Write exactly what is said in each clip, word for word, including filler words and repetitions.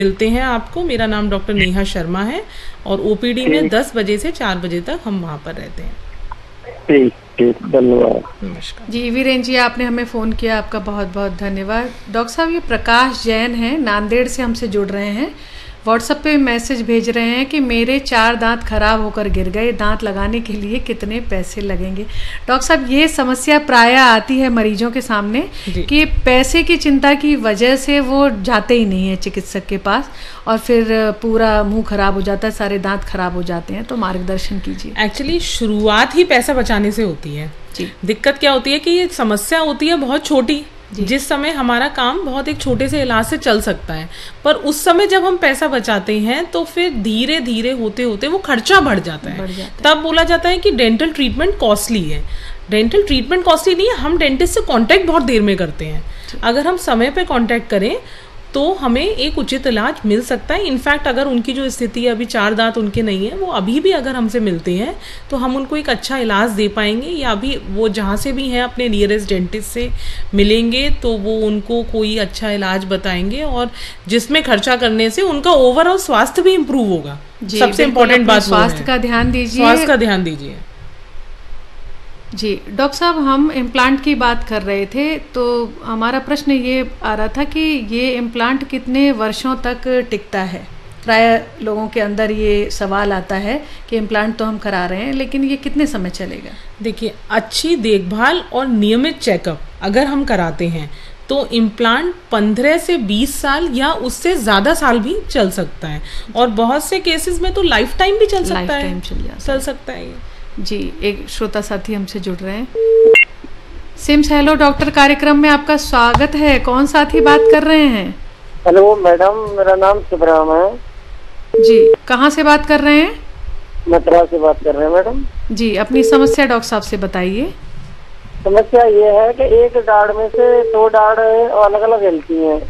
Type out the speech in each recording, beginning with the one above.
मिलते हैं आपको। मेरा नाम डॉक्टर नेहा शर्मा है और ओपीडी में दस बजे से चार बजे तक हम वहाँ पर रहते हैं। ठीक ठीक, धन्यवाद। नमस्कार जी वीरेन जी, आपने हमें फ़ोन किया, आपका बहुत बहुत धन्यवाद। डॉक्टर साहब, ये प्रकाश जैन हैं, नांदेड़ से हमसे जुड़ रहे हैं। व्हाट्सएप पे मैसेज भेज रहे हैं कि मेरे चार दांत खराब होकर गिर गए, दांत लगाने के लिए कितने पैसे लगेंगे। डॉक्टर साहब, ये समस्या प्रायः आती है मरीजों के सामने कि पैसे की चिंता की वजह से वो जाते ही नहीं है चिकित्सक के पास और फिर पूरा मुंह खराब हो जाता है, सारे दांत खराब हो जाते हैं। तो मार्गदर्शन कीजिए। एक्चुअली शुरुआत ही पैसा बचाने से होती है जी। दिक्कत क्या होती है कि ये समस्या होती है बहुत छोटी, जिस समय हमारा काम बहुत एक छोटे से इलाज से चल सकता है, पर उस समय जब हम पैसा बचाते हैं तो फिर धीरे धीरे होते होते वो खर्चा बढ़ जाता है, बढ़ जाता है। तब बोला जाता है कि डेंटल ट्रीटमेंट कॉस्टली है। डेंटल ट्रीटमेंट कॉस्टली नहीं है, हम डेंटिस्ट से कांटेक्ट बहुत देर में करते हैं। अगर हम समय पे कांटेक्ट करें तो हमें एक उचित इलाज मिल सकता है। इनफैक्ट अगर उनकी जो स्थिति है, अभी चार दांत उनके नहीं है, वो अभी भी अगर हमसे मिलते हैं तो हम उनको एक अच्छा इलाज दे पाएंगे, या अभी वो जहाँ से भी हैं अपने नियरेस्ट डेंटिस्ट से मिलेंगे तो वो उनको कोई अच्छा इलाज बताएंगे और जिसमें खर्चा करने से उनका ओवरऑल स्वास्थ्य भी इम्प्रूव होगा। सबसे इम्पोर्टेंट बात स्वास्थ्य का ध्यान दीजिए, स्वास्थ्य का ध्यान दीजिए। जी डॉक्टर साहब, हम इम्प्लांट की बात कर रहे थे तो हमारा प्रश्न ये आ रहा था कि ये इम्प्लांट कितने वर्षों तक टिकता है। प्राय लोगों के अंदर ये सवाल आता है कि इम्प्लांट तो हम करा रहे हैं लेकिन ये कितने समय चलेगा। देखिए, अच्छी देखभाल और नियमित चेकअप अगर हम कराते हैं तो इम्प्लांट पंद्रह से बीस साल या उससे ज़्यादा साल भी चल सकता है और बहुत से केसेस में तो लाइफ टाइम भी चल सकता है चल सकता है जी। एक श्रोता साथी हमसे जुड़ रहे हैं। सिम्स हेलो डॉक्टर कार्यक्रम में आपका स्वागत है। कौन साथी बात कर रहे हैं? हेलो मैडम, मेरा नाम शिवराम है जी। कहाँ से बात कर रहे हैं? मथुरा से बात कर रहे हैं मैडम जी। अपनी समस्या डॉक्टर साहब से बताइए। समस्या ये है कि एक दाढ़ में से दो दाढ़ अलग अलग हिलती हैं।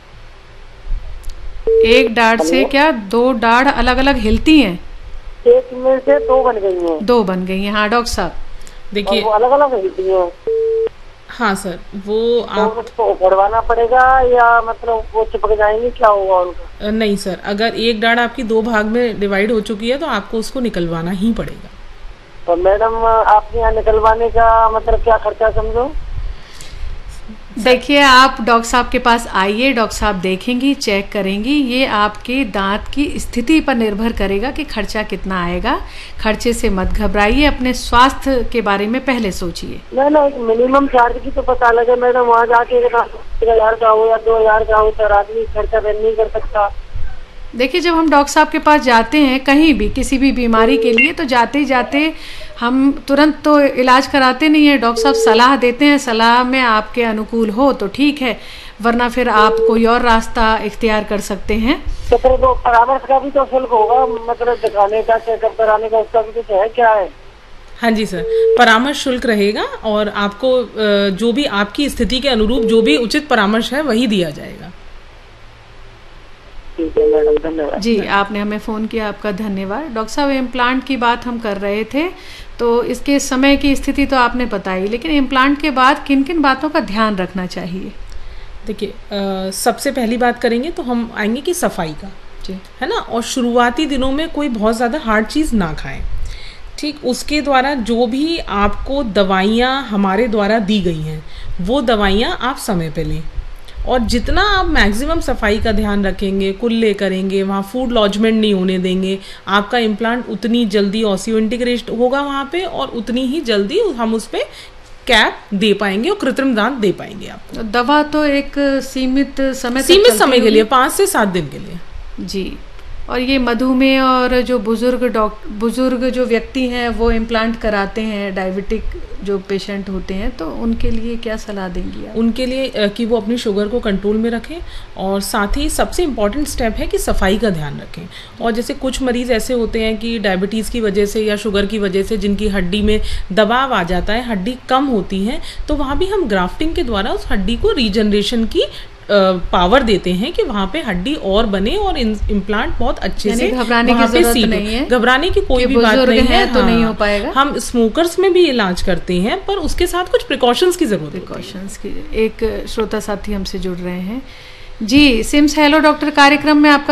एक दाढ़ से क्या दो दाढ़ अलग अलग हिलती हैं? एक में से दो बन गई हैं। दो बन गई हैं, हाँ डॉक्टर साहब। देखिए, वो अलग अलग हिलती हैं। हाँ सर, वो तो आप उसको उखड़वाना पड़ेगा या मतलब वो चिपक जाएंगी, क्या होगा उनका? नहीं सर, अगर एक दाढ़ आपकी दो भाग में डिवाइड हो चुकी है तो आपको उसको निकलवाना ही पड़ेगा। तो मैडम, आपके यहाँ निकलवाने का मतलब क्या खर्चा समझो? देखिए, आप डॉक्टर साहब के पास आइए, डॉक्टर साहब देखेंगी, चेक करेंगी। ये आपके दांत की स्थिति पर निर्भर करेगा कि खर्चा कितना आएगा। खर्चे से मत घबराइए, अपने स्वास्थ्य के बारे में पहले सोचिए। नहीं नहीं, मिनिमम चार्ज की तो पता लगे मैडम। वहाँ जाके एक हजार का हो या दो हजार का हो तो आदमी खर्चा नहीं कर सकता। देखिए, जब हम डॉक्टर साहब के पास जाते हैं कहीं भी किसी भी बीमारी के लिए तो जाते ही जाते हम तुरंत तो इलाज कराते नहीं है। डॉक्टर साहब सलाह देते हैं, सलाह में आपके अनुकूल हो तो ठीक है, वरना फिर आप कोई और रास्ता इख्तियार कर सकते हैं। तो फिर वो परामर्श का भी तो शुल्क होगा, मतलब दिखाने का, चेकअप कराने का, उसका भी कुछ है क्या है? हाँ जी सर, परामर्श शुल्क रहेगा और आपको जो भी आपकी स्थिति के अनुरूप जो भी उचित परामर्श है वही दिया जाएगा। ठीक है मैडम, धन्यवाद जी। आपने हमें फ़ोन किया, आपका धन्यवाद। डॉक्टर साहब, इम्प्लांट की बात हम कर रहे थे तो इसके समय की स्थिति तो आपने बताई, लेकिन इम्प्लांट के बाद किन किन बातों का ध्यान रखना चाहिए? देखिए, सबसे पहली बात करेंगे तो हम आएंगे कि सफाई का जी, है ना। और शुरुआती दिनों में कोई बहुत ज़्यादा हार्ड चीज़ ना खाएं, ठीक। उसके द्वारा जो भी आपको दवाइयाँ हमारे द्वारा दी गई हैं वो दवाइयाँ आप समय पे लें और जितना आप मैक्सिमम सफाई का ध्यान रखेंगे, कुल्ले करेंगे, वहाँ फूड लॉजमेंट नहीं होने देंगे, आपका इम्प्लांट उतनी जल्दी ऑसियो इंटीग्रेट होगा वहाँ पे और उतनी ही जल्दी हम उस पर कैप दे पाएंगे और कृत्रिम दांत दे पाएंगे आपको। दवा तो एक सीमित समय सीमित समय के लिए, पाँच से सात दिन के लिए जी। और ये मधुमेह और जो बुजुर्ग डॉक्टर बुजुर्ग जो व्यक्ति हैं वो इम्प्लांट कराते हैं, डायबिटिक जो पेशेंट होते हैं, तो उनके लिए क्या सलाह देंगी आप? उनके लिए कि वो अपनी शुगर को कंट्रोल में रखें और साथ ही सबसे इम्पॉर्टेंट स्टेप है कि सफाई का ध्यान रखें। और जैसे कुछ मरीज़ ऐसे होते हैं कि डायबिटीज़ की वजह से या शुगर की वजह से जिनकी हड्डी में दबाव आ जाता है, हड्डी कम होती है, तो वहाँ भी हम ग्राफ्टिंग के द्वारा उस हड्डी को रीजनरेशन की पावर देते हैं कि वहाँ पे हड्डी और बने और इम्प्लांट बहुत अच्छे से घबराने की जरूरत नहीं है। घबराने की कोई भी बात नहीं है, तो नहीं हो पाएगा। हम स्मोकर्स में भी इलाज करते हैं पर उसके साथ कुछ प्रिकॉशंस की जरूरत है। प्रिकॉशंस की। एक श्रोता साथी हमसे जुड़ रहे हैं। जी, सिम्स हेलो डॉक्टर कार्यक्रम में आपका